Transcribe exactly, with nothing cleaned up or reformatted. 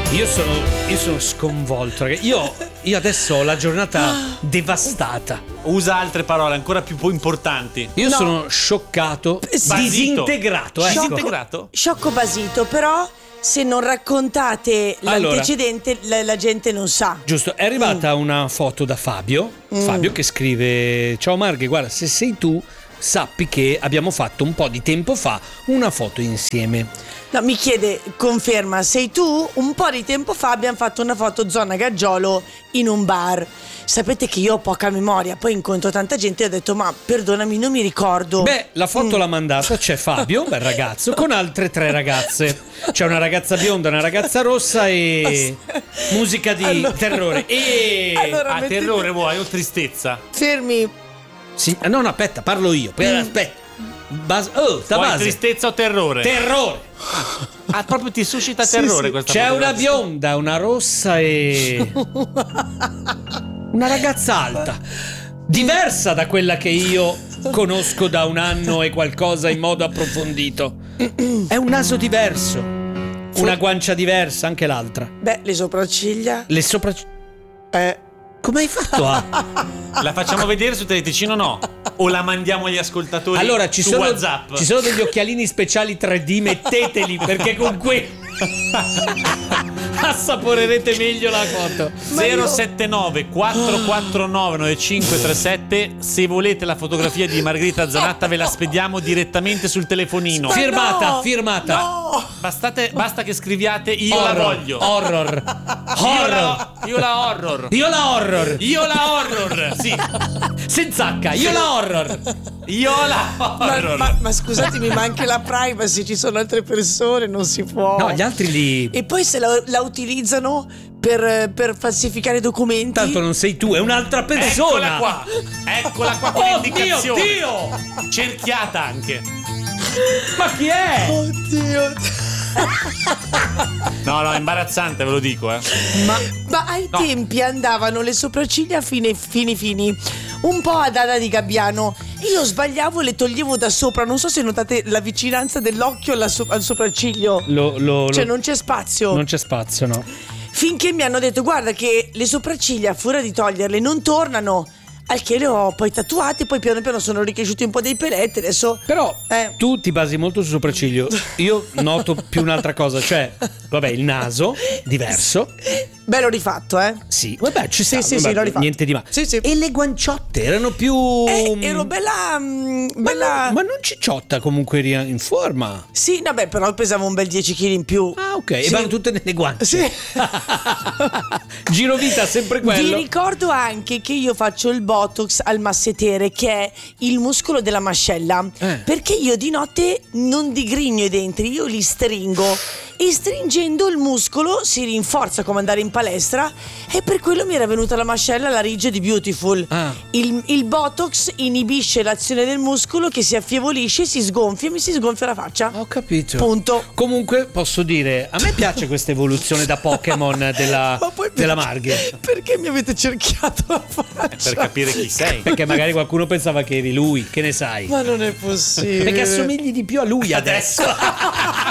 Io sono, io sono sconvolto, ragazzi. Io, io adesso ho la giornata devastata. Usa altre parole ancora più importanti. Io No. sono scioccato, Basito. disintegrato. Ecco. Disintegrato? Sciocco basito, però se non raccontate Allora. l'antecedente la, la gente non sa. Giusto, è arrivata Mm. una foto da Fabio. Fabio che scrive: ciao Marghe, guarda, se sei tu, sappi che abbiamo fatto un po' di tempo fa una foto insieme. No, mi chiede, conferma, sei tu? Un po' di tempo fa abbiamo fatto una foto zona Gaggiolo in un bar. Sapete che io ho poca memoria, poi incontro tanta gente e ho detto ma perdonami, non mi ricordo. Beh, la foto Mm. l'ha mandata, c'è Fabio, bel ragazzo, con altre tre ragazze. C'è una ragazza bionda, una ragazza rossa e musica di Allora- terrore. E Allora- Ah, mettete- terrore vuoi o tristezza? Fermi. sì, no, no, aspetta, parlo io. Per- Aspetta. Bas- oh, sta Vuoi base. tristezza o terrore? Terrore. Ah, proprio ti suscita Sì, terrore sì. questa C'è una fotografia. bionda, una rossa e una ragazza alta, diversa da quella che io conosco da un anno e qualcosa in modo approfondito. È un naso diverso, una guancia diversa, anche l'altra. Beh, le sopracciglia. Le sopra... Eh. Come hai fatto a... La facciamo vedere su Teleticino no? O la mandiamo agli ascoltatori Allora, ci su sono, WhatsApp? ci sono degli occhialini speciali tre D, metteteli perché con quelli assaporerete meglio la foto. zero sette nove quattro quattro nove nove cinque tre sette. Se volete la fotografia di Margherita Zanatta ve la spediamo direttamente sul telefonino. Ma Firmata, no! firmata. No! Bastate, basta che scriviate io la Horror, voglio. Horror. Io Horror. la, io la horror. Io la horror. Io la horror. Sì. Senza H, io la horror. Io la Ma, horror. ma- ma scusatemi, ma anche la privacy, ci sono altre persone, non si può. No, gli altri lì. E poi se la, la utilizzano per, per falsificare documenti. Tanto non sei tu, è un'altra persona. Eccola qua. Eccola qua con Oh l'indicazione. Dio, Dio. Cerchiata anche. Ma chi è? Oddio. No, no, è imbarazzante, ve lo dico, eh. Ma Ma ai No. tempi andavano le sopracciglia fine, fini fini, un po' ad Ada di Gabbiano. Io sbagliavo e le toglievo da sopra. Non so se notate la vicinanza dell'occhio alla so- al sopracciglio. lo, lo, Cioè lo- non c'è spazio. non c'è spazio, no. Finché mi hanno detto guarda che le sopracciglia fuori di toglierle non tornano. Al che le ho poi tatuate, poi piano piano sono ricresciuti un po' dei peletti. Adesso Però Eh. tu ti basi molto sul sopracciglio. Io noto più un'altra cosa, cioè, vabbè, il naso diverso. Beh, l'ho rifatto, eh. Sì, vabbè, ci Sì, sta, sì, vabbè, sì, l'ho rifatto. niente di male. Sì, sì. E le guanciotte erano più Eh, ero bella. mm, Ma, bella. non, ma non cicciotta, comunque eri in forma. Sì, vabbè, però pesavo un bel dieci chili in più. Ah, ok, e Sì. vanno tutte nelle guance. Sì. Girovita sempre quello. Vi ricordo anche che io faccio il botox al massetere, che è il muscolo della mascella, Eh. perché io di notte non digrigno i denti, io li stringo e stringendo il muscolo si rinforza come andare in palestra, e per quello mi era venuta la mascella, la ridge di Beautiful. Ah. Il, il botox inibisce l'azione del muscolo che si affievolisce, si sgonfia e mi si sgonfia la faccia. Ho capito. Punto. Comunque posso dire, a me piace questa evoluzione da Pokémon della, Ma poi della perché- Marghe. Perché mi avete cerchiato la faccia? Per capire chi sei. Perché magari qualcuno pensava che eri lui, che ne sai? Ma non è possibile. Perché assomigli di più a lui adesso.